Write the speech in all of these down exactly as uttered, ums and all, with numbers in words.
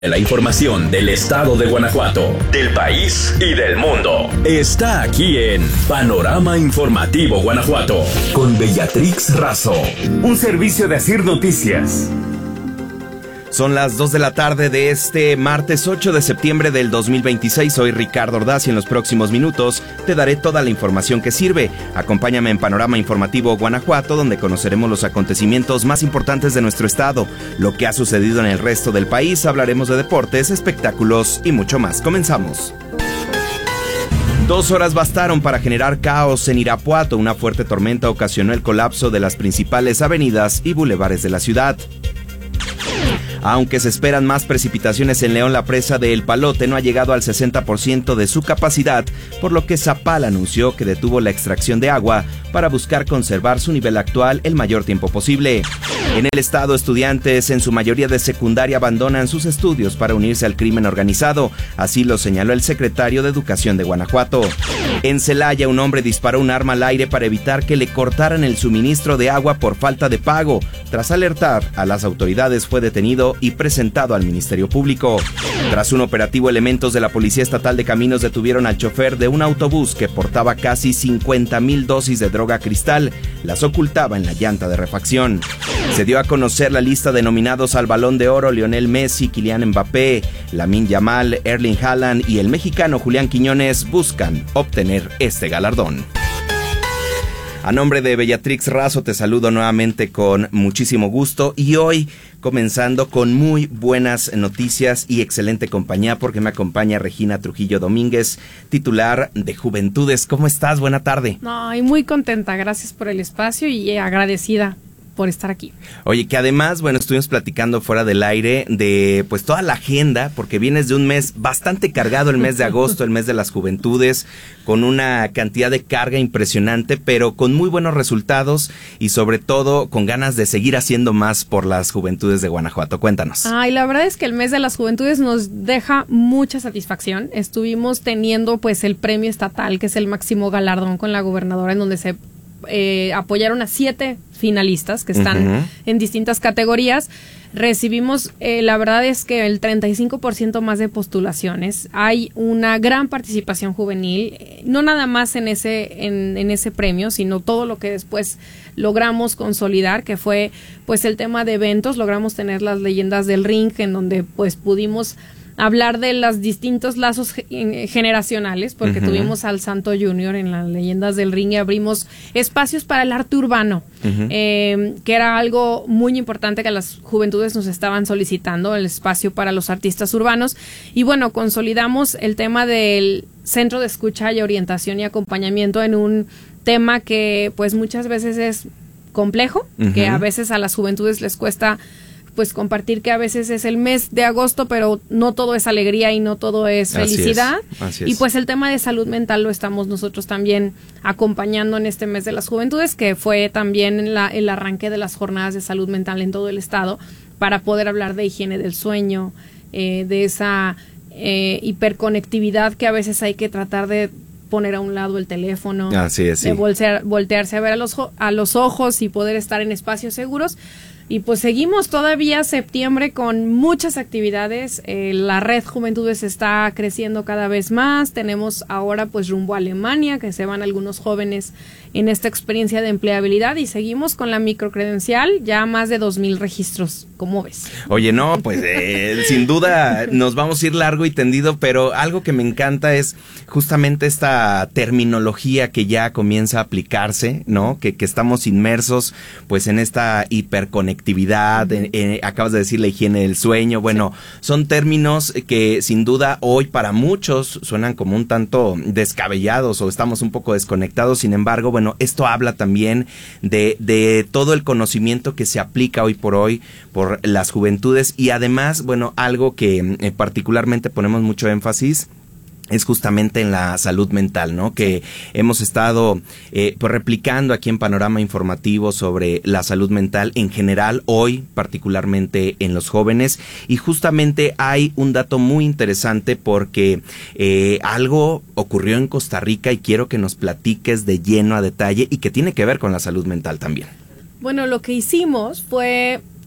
La información del estado de Guanajuato, del país y del mundo está aquí en Panorama Informativo Guanajuato con Bellatrix Razo. Un servicio de Asir Noticias. Son las dos de la tarde de este martes ocho de septiembre del dos mil veintiséis. Soy Ricardo Ordaz y en los próximos minutos te daré toda la información que sirve. Acompáñame en Panorama Informativo Guanajuato, donde conoceremos los acontecimientos más importantes de nuestro estado, lo que ha sucedido en el resto del país, hablaremos de deportes, espectáculos y mucho más. Comenzamos. Dos horas bastaron para generar caos en Irapuato. Una fuerte tormenta ocasionó el colapso de las principales avenidas y bulevares de la ciudad. Aunque se esperan más precipitaciones en León, la presa de El Palote no ha llegado al sesenta por ciento de su capacidad, por lo que Zapal anunció que detuvo la extracción de agua para buscar conservar su nivel actual el mayor tiempo posible. En el estado, estudiantes, en su mayoría de secundaria, abandonan sus estudios para unirse al crimen organizado. Así lo señaló el secretario de Educación de Guanajuato. En Celaya, un hombre disparó un arma al aire para evitar que le cortaran el suministro de agua por falta de pago. Tras alertar a las autoridades, fue detenido y presentado al Ministerio Público. Tras un operativo, elementos de la Policía Estatal de Caminos detuvieron al chofer de un autobús que portaba casi cincuenta mil dosis de droga cristal. Las ocultaba en la llanta de refacción. Se dio a conocer la lista de nominados al Balón de Oro. Lionel Messi, Kylian Mbappé, Lamine Yamal, Erling Haaland y el mexicano Julián Quiñones buscan obtener este galardón. A nombre de Bellatrix Razo te saludo nuevamente con muchísimo gusto y hoy comenzando con muy buenas noticias y excelente compañía porque me acompaña Regina Trujillo Domínguez, titular de Juventudes. ¿Cómo estás? Buena tarde. No, y muy contenta, gracias por el espacio y agradecida por estar aquí. Oye, que además, bueno, estuvimos platicando fuera del aire de pues toda la agenda, porque vienes de un mes bastante cargado, el mes de agosto, el mes de las juventudes, con una cantidad de carga impresionante, pero con muy buenos resultados y sobre todo con ganas de seguir haciendo más por las juventudes de Guanajuato. Cuéntanos. Ay, la verdad es que el mes de las juventudes nos deja mucha satisfacción. Estuvimos teniendo pues el premio estatal, que es el máximo galardón con la gobernadora, en donde se Eh, apoyaron a siete finalistas que están uh-huh. en distintas categorías. Recibimos, eh, la verdad es que el treinta y cinco por ciento más de postulaciones. Hay una gran participación juvenil, eh, no nada más en ese, en, en ese premio, sino todo lo que después logramos consolidar, que fue pues el tema de eventos. Logramos tener las leyendas del ring, en donde pues pudimos hablar de los distintos lazos generacionales, porque uh-huh. tuvimos al Santo Junior en las leyendas del ring y abrimos espacios para el arte urbano, uh-huh. eh, que era algo muy importante que las juventudes nos estaban solicitando, el espacio para los artistas urbanos. Y bueno, consolidamos el tema del centro de escucha y orientación y acompañamiento en un tema que pues muchas veces es complejo, uh-huh. que a veces a las juventudes les cuesta pues compartir, que a veces es el mes de agosto, pero no todo es alegría y no todo es felicidad. Así es, así es. Y pues el tema de salud mental lo estamos nosotros también acompañando en este mes de las juventudes, que fue también la, el arranque de las jornadas de salud mental en todo el estado, para poder hablar de higiene del sueño, eh, de esa eh, hiperconectividad que a veces hay que tratar de poner a un lado el teléfono, así es, sí. de voltear, voltearse a ver a los, a los ojos y poder estar en espacios seguros. Y pues seguimos todavía septiembre con muchas actividades. Eh, la red Juventudes está creciendo cada vez más. Tenemos ahora pues rumbo a Alemania, que se van algunos jóvenes en esta experiencia de empleabilidad, y seguimos con la microcredencial, ya más de dos mil registros. ¿Cómo ves? Oye, no, pues eh, sin duda nos vamos a ir largo y tendido, pero algo que me encanta es justamente esta terminología que ya comienza a aplicarse, ¿no? Que, que estamos inmersos pues en esta hiperconectividad, uh-huh. en, en, acabas de decir la higiene del sueño. Bueno, sí. Son términos que sin duda hoy para muchos suenan como un tanto descabellados o estamos un poco desconectados. Sin embargo, bueno, esto habla también de, de todo el conocimiento que se aplica hoy por hoy por las juventudes, y además, bueno, algo que eh, particularmente ponemos mucho énfasis es justamente en la salud mental, ¿no? Que hemos estado eh, pues replicando aquí en Panorama Informativo sobre la salud mental en general, hoy particularmente en los jóvenes, y justamente hay un dato muy interesante porque eh, algo ocurrió en Costa Rica y quiero que nos platiques de lleno a detalle y que tiene que ver con la salud mental también. Bueno, lo que hicimos fue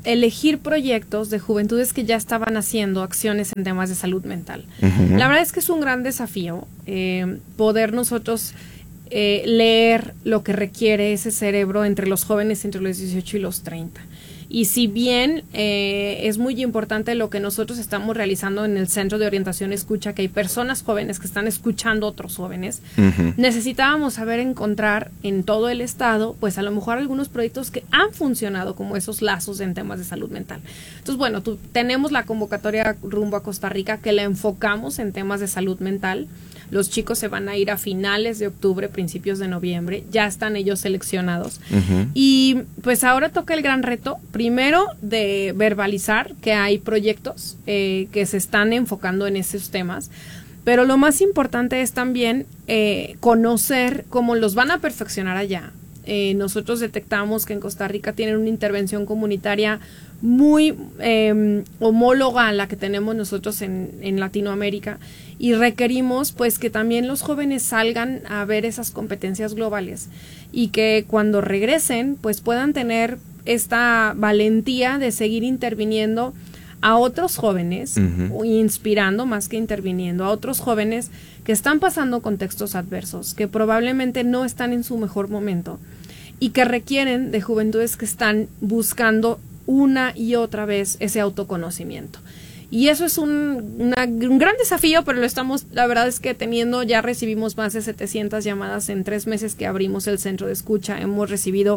elegir proyectos de juventudes que ya estaban haciendo acciones en temas de salud mental. Uh-huh. La verdad es que es un gran desafío eh, poder nosotros eh, leer lo que requiere ese cerebro entre los jóvenes entre los dieciocho y los treinta. Y si bien eh, es muy importante lo que nosotros estamos realizando en el Centro de Orientación Escucha, que hay personas jóvenes que están escuchando a otros jóvenes, uh-huh. necesitábamos saber encontrar en todo el estado, pues a lo mejor algunos proyectos que han funcionado como esos lazos en temas de salud mental. Entonces, bueno, tú, tenemos la convocatoria rumbo a Costa Rica que la enfocamos en temas de salud mental. Los chicos se van a ir a finales de octubre, principios de noviembre. Ya están ellos seleccionados. Uh-huh. Y pues ahora toca el gran reto, primero, de verbalizar que hay proyectos eh, que se están enfocando en esos temas. Pero lo más importante es también eh, conocer cómo los van a perfeccionar allá. Eh, nosotros detectamos que en Costa Rica tienen una intervención comunitaria muy eh, homóloga a la que tenemos nosotros en, en Latinoamérica, y requerimos pues que también los jóvenes salgan a ver esas competencias globales y que cuando regresen pues puedan tener esta valentía de seguir interviniendo a otros jóvenes, uh-huh. o inspirando más que interviniendo a otros jóvenes que están pasando contextos adversos, que probablemente no están en su mejor momento y que requieren de juventudes que están buscando una y otra vez ese autoconocimiento. Y eso es un, una, un gran desafío, pero lo estamos, la verdad es que teniendo, ya recibimos más de setecientas llamadas en tres meses que abrimos el centro de escucha. Hemos recibido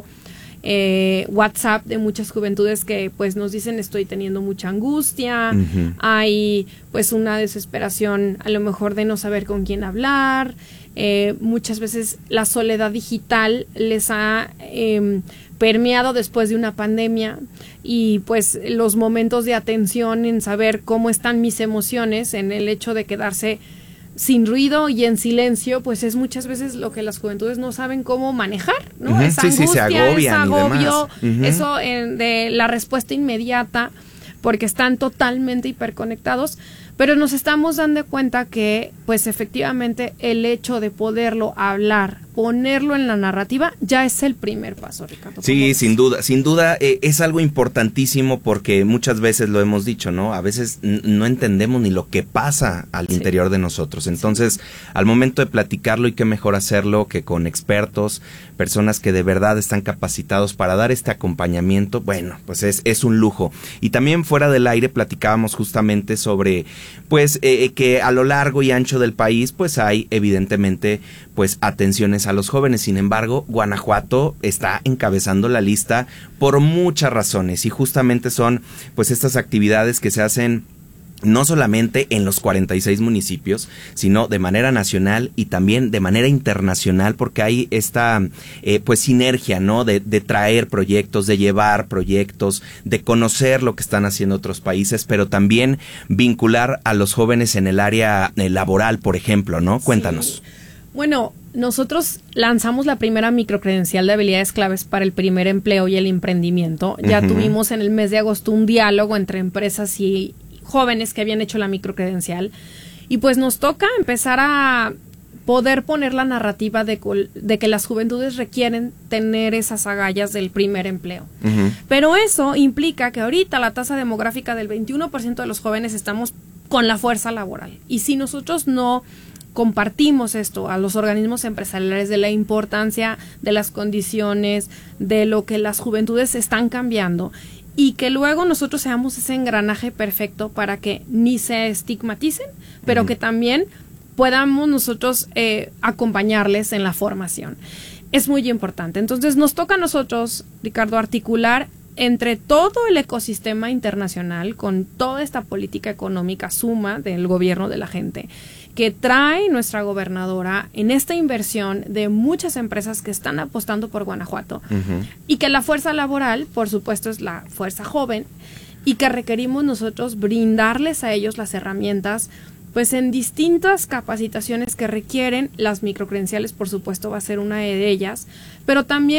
eh, WhatsApp de muchas juventudes que pues nos dicen estoy teniendo mucha angustia, uh-huh. hay pues una desesperación a lo mejor de no saber con quién hablar. Eh, muchas veces la soledad digital les ha eh, permeado después de una pandemia y pues los momentos de atención en saber cómo están mis emociones, en el hecho de quedarse sin ruido y en silencio, pues es muchas veces lo que las juventudes no saben cómo manejar, ¿no? Uh-huh. Esa sí, angustia, sí, se agobian ese agobio, y demás. Uh-huh. eso eh, de la respuesta inmediata, porque están totalmente hiperconectados. Pero nos estamos dando cuenta que, pues efectivamente, el hecho de poderlo hablar, ponerlo en la narrativa, ya es el primer paso, Ricardo. Sí, sin duda, sin duda eh, es algo importantísimo porque muchas veces lo hemos dicho, ¿no? A veces n- no entendemos ni lo que pasa al sí. interior de nosotros. Entonces, sí. al momento de platicarlo, y qué mejor hacerlo que con expertos, personas que de verdad están capacitados para dar este acompañamiento, bueno, pues es, es un lujo. Y también fuera del aire platicábamos justamente sobre pues eh, que a lo largo y ancho del país pues hay evidentemente pues atenciones a los jóvenes. Sin embargo, Guanajuato está encabezando la lista por muchas razones y justamente son pues estas actividades que se hacen no solamente en los cuarenta y seis municipios, sino de manera nacional y también de manera internacional, porque hay esta eh, pues sinergia, ¿no? De, de traer proyectos, de llevar proyectos, de conocer lo que están haciendo otros países, pero también vincular a los jóvenes en el área eh, laboral, por ejemplo, ¿no? Cuéntanos. Sí. Bueno, nosotros lanzamos la primera microcredencial de habilidades claves para el primer empleo y el emprendimiento. Ya uh-huh. tuvimos en el mes de agosto un diálogo entre empresas y jóvenes que habían hecho la microcredencial y pues nos toca empezar a poder poner la narrativa de, de que las juventudes requieren tener esas agallas del primer empleo. Uh-huh. Pero eso implica que ahorita la tasa demográfica del veintiuno por ciento de los jóvenes estamos con la fuerza laboral y si nosotros no compartimos esto a los organismos empresariales de la importancia de las condiciones, de lo que las juventudes están cambiando y que luego nosotros seamos ese engranaje perfecto para que ni se estigmaticen, pero uh-huh. que también podamos nosotros eh, acompañarles en la formación. Es muy importante. Entonces nos toca a nosotros, Ricardo, articular entre todo el ecosistema internacional con toda esta política económica suma del gobierno de la gente que trae nuestra gobernadora en esta inversión de muchas empresas que están apostando por Guanajuato uh-huh. y que la fuerza laboral, por supuesto, es la fuerza joven y que requerimos nosotros brindarles a ellos las herramientas pues en distintas capacitaciones que requieren. Las microcredenciales, por supuesto, va a ser una de ellas, pero también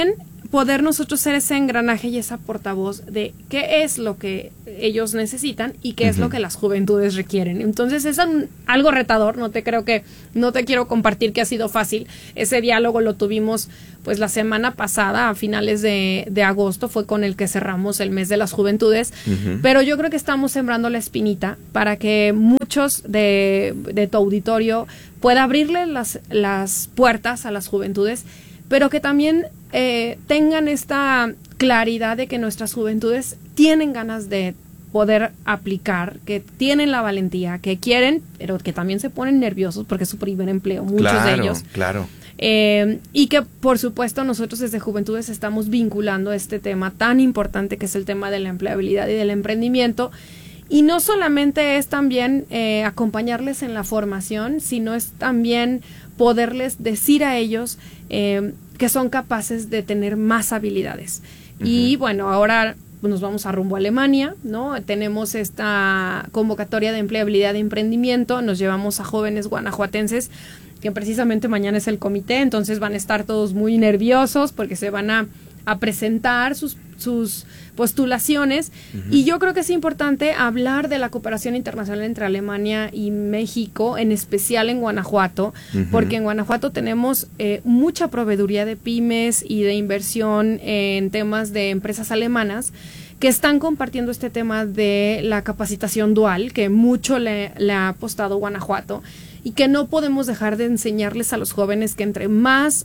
poder nosotros ser ese engranaje y esa portavoz de qué es lo que ellos necesitan y qué uh-huh. es lo que las juventudes requieren. Entonces es un, algo retador, no te creo que, no te quiero compartir que ha sido fácil. Ese diálogo lo tuvimos pues la semana pasada, a finales de, de agosto, fue con el que cerramos el mes de las juventudes, uh-huh. pero yo creo que estamos sembrando la espinita para que muchos de, de tu auditorio pueda abrirle las, las puertas a las juventudes, pero que también eh, tengan esta claridad de que nuestras juventudes tienen ganas de poder aplicar, que tienen la valentía, que quieren, pero que también se ponen nerviosos porque es su primer empleo, muchos claro, de ellos. Claro, eh, y que por supuesto nosotros desde Juventudes estamos vinculando este tema tan importante que es el tema de la empleabilidad y del emprendimiento. Y no solamente es también eh, acompañarles en la formación, sino es también poderles decir a ellos eh, que son capaces de tener más habilidades. Uh-huh. Y bueno, ahora nos vamos a rumbo a Alemania, ¿no? Tenemos esta convocatoria de empleabilidad e emprendimiento, nos llevamos a jóvenes guanajuatenses, que precisamente mañana es el comité, entonces van a estar todos muy nerviosos porque se van a, a presentar sus, sus postulaciones, uh-huh. y yo creo que es importante hablar de la cooperación internacional entre Alemania y México, en especial en Guanajuato, uh-huh. porque en Guanajuato tenemos eh, mucha proveeduría de pymes y de inversión en temas de empresas alemanas que están compartiendo este tema de la capacitación dual, que mucho le, le ha apostado Guanajuato, y que no podemos dejar de enseñarles a los jóvenes que entre más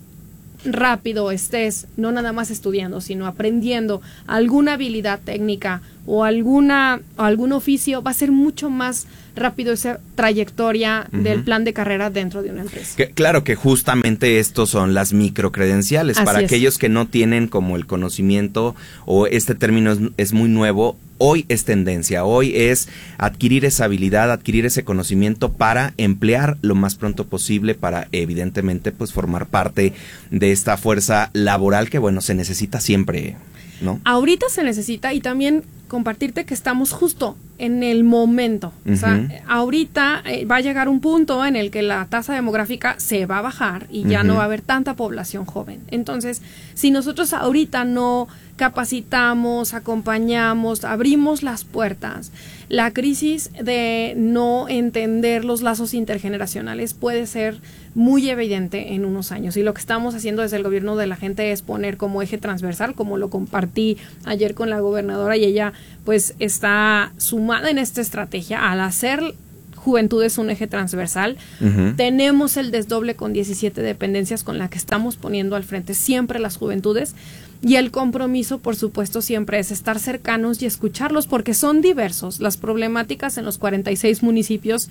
rápido estés, no nada más estudiando, sino aprendiendo alguna habilidad técnica o alguna o algún oficio, va a ser mucho más rápido esa trayectoria uh-huh. del plan de carrera dentro de una empresa. Que, claro que justamente estos son las microcredenciales. Así para es. Aquellos que no tienen como el conocimiento, o este término es, es muy nuevo, hoy es tendencia, hoy es adquirir esa habilidad, adquirir ese conocimiento para emplear lo más pronto posible, para evidentemente pues formar parte de esta fuerza laboral que bueno, se necesita siempre, ¿no? Ahorita se necesita, y también compartirte que estamos justo en el momento. Uh-huh. O sea, ahorita eh, va a llegar un punto en el que la tasa demográfica se va a bajar y ya uh-huh. no va a haber tanta población joven. Entonces, si nosotros ahorita no capacitamos, acompañamos, abrimos las puertas, la crisis de no entender los lazos intergeneracionales puede ser muy evidente en unos años, y lo que estamos haciendo desde el gobierno de la gente es poner como eje transversal, como lo compartí ayer con la gobernadora, y ella pues está sumada en esta estrategia al hacer Juventudes un eje transversal. Uh-huh. Tenemos el desdoble con diecisiete dependencias con la que estamos poniendo al frente siempre las juventudes, y el compromiso, por supuesto, siempre es estar cercanos y escucharlos, porque son diversos. Las problemáticas en los cuarenta y seis municipios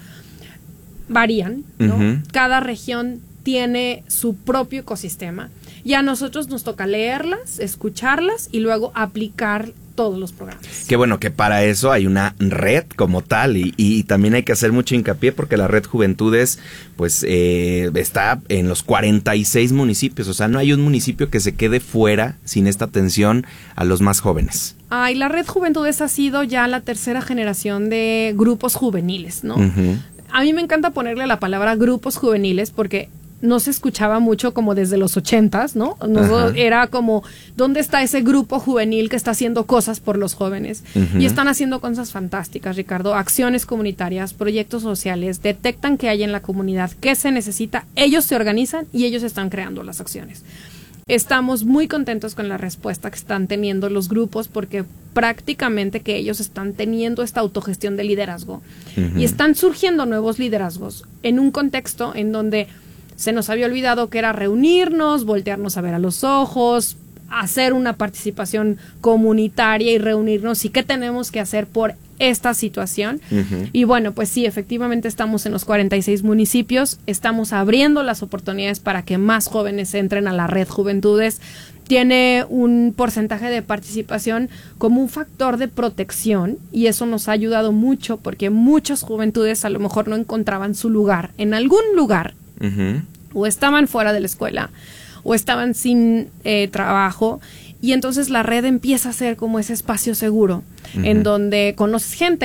varían, ¿no? Uh-huh. Cada región tiene su propio ecosistema, y a nosotros nos toca leerlas, escucharlas y luego aplicar todos los programas. Qué bueno que para eso hay una red como tal, y, y también hay que hacer mucho hincapié porque la red Juventudes pues eh, está en los cuarenta y seis municipios, o sea, no hay un municipio que se quede fuera sin esta atención a los más jóvenes. Ay, la red Juventudes ha sido ya la tercera generación de grupos juveniles, ¿no? Uh-huh. A mí me encanta ponerle la palabra grupos juveniles porque no se escuchaba mucho como desde los ochentas, ¿no? no era como, ¿dónde está ese grupo juvenil que está haciendo cosas por los jóvenes? Uh-huh. Y están haciendo cosas fantásticas, Ricardo, acciones comunitarias, proyectos sociales, detectan qué hay en la comunidad, qué se necesita, ellos se organizan y ellos están creando las acciones. Estamos muy contentos con la respuesta que están teniendo los grupos, porque prácticamente que ellos están teniendo esta autogestión de liderazgo, uh-huh. y están surgiendo nuevos liderazgos en un contexto en donde se nos había olvidado que era reunirnos, voltearnos a ver a los ojos, hacer una participación comunitaria y reunirnos, y qué tenemos que hacer por esta situación. Uh-huh. Y bueno, pues sí, efectivamente estamos en los cuarenta y seis municipios, estamos abriendo las oportunidades para que más jóvenes entren a la red Juventudes. Tiene un porcentaje de participación como un factor de protección, y eso nos ha ayudado mucho porque muchas juventudes a lo mejor no encontraban su lugar en algún lugar. Uh-huh. O estaban fuera de la escuela, o estaban sin eh, trabajo, y entonces la red empieza a ser como ese espacio seguro, uh-huh. en donde conoces gente,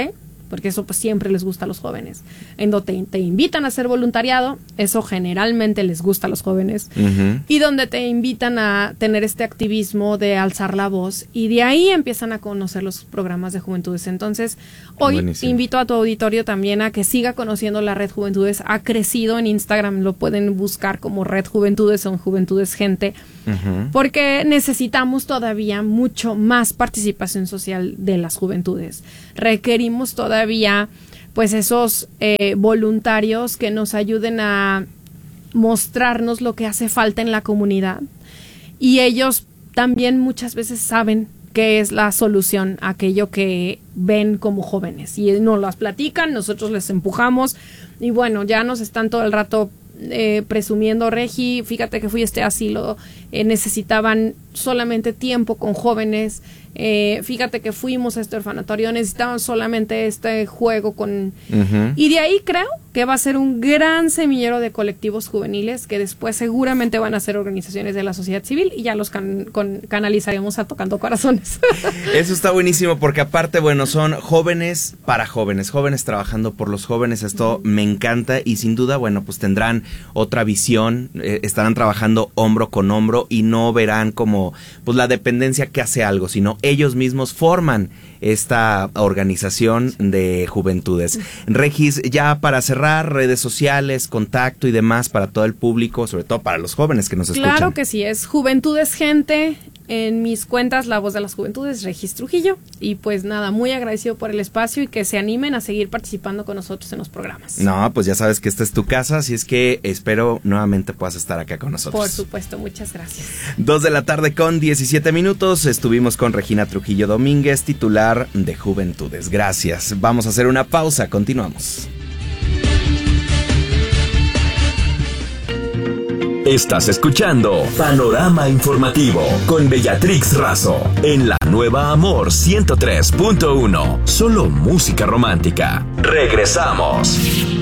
porque eso pues siempre les gusta a los jóvenes. En donde te, te invitan a hacer voluntariado, eso generalmente les gusta a los jóvenes. Uh-huh. Y donde te invitan a tener este activismo de alzar la voz, y de ahí empiezan a conocer los programas de Juventudes. Entonces, hoy Buenísimo. Invito a tu auditorio también a que siga conociendo la Red Juventudes. Ha crecido en Instagram, lo pueden buscar como Red Juventudes o Juventudes Gente, uh-huh. porque necesitamos todavía mucho más participación social de las juventudes. Requerimos todavía pues esos eh, voluntarios que nos ayuden a mostrarnos lo que hace falta en la comunidad, y ellos también muchas veces saben qué es la solución a aquello que ven como jóvenes, y nos las platican, nosotros les empujamos, y bueno, ya nos están todo el rato eh, presumiendo, Regi, fíjate que fui a este asilo, eh, necesitaban solamente tiempo con jóvenes, eh, fíjate que fuimos a este orfanatorio, necesitaban solamente este juego con... Uh-huh. Y de ahí creo que va a ser un gran semillero de colectivos juveniles que después seguramente van a ser organizaciones de la sociedad civil, y ya los can, con, canalizaremos a Tocando Corazones. Eso está buenísimo, porque aparte, bueno, son jóvenes para jóvenes, jóvenes trabajando por los jóvenes. Esto uh-huh. me encanta, y sin duda, bueno, pues tendrán otra visión, eh, estarán trabajando hombro con hombro, y no verán como pues la dependencia que hace algo, sino ellos mismos forman esta organización de juventudes. Regis, ya para cerrar, redes sociales, contacto y demás para todo el público, sobre todo para los jóvenes que nos escuchan. Claro que sí, es Juventudes Gente. En mis cuentas, La Voz de las Juventudes, Regis Trujillo. Y pues nada, muy agradecido por el espacio, y que se animen a seguir participando con nosotros en los programas. No, pues ya sabes que esta es tu casa, así es que espero nuevamente puedas estar acá con nosotros. Por supuesto, muchas gracias. Dos de la tarde con diecisiete minutos, estuvimos con Regina Trujillo Domínguez, titular de Juventudes. Gracias, vamos a hacer una pausa, continuamos. Estás escuchando Panorama Informativo con Bellatrix Razo en la Nueva Amor ciento tres punto uno. Solo música romántica. Regresamos.